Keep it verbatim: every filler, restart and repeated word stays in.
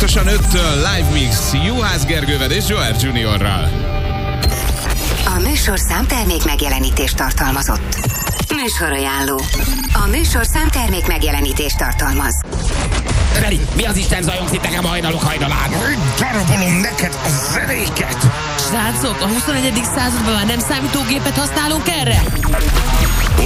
pontosan öttől Live Mix Juhász Gergővel és Joel Juniorral. A műsor számtermék megjelenítést tartalmazott. Műsorajánló. A műsor számtermék megjelenítést tartalmaz. Feri, mi az Isten zajongsz itt nekem hajnalok hajnalán? Darabolom neked a zenéket! Srácok, a huszonegyedik században már nem számítógépet használunk erre?